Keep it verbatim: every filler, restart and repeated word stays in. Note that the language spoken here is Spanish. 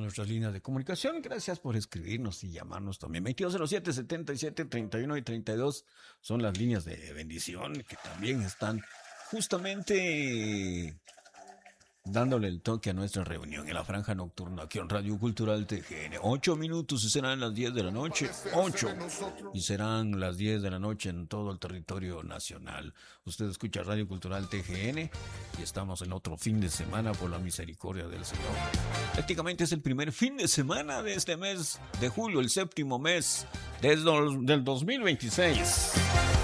nuestras líneas de comunicación. Gracias por escribirnos y llamarnos también. veintidós cero siete, setenta y siete, treinta y uno y treinta y dos son las líneas de bendición que también están justamente dándole el toque a nuestra reunión en la franja nocturna aquí en Radio Cultural T G N. Ocho minutos y serán las diez de la noche. Ocho. Y serán las diez de la noche en todo el territorio nacional. Usted escucha Radio Cultural T G N y estamos en otro fin de semana por la misericordia del Señor. Prácticamente es el primer fin de semana de este mes de julio, el séptimo mes desde el del dos mil veintiséis.